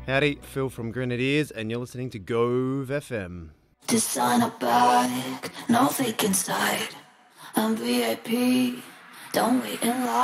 Howdy, Phil from Grenadiers, and you're listening to Gove FM. Designer bag, no fake inside. I'm VIP, don't wait in line.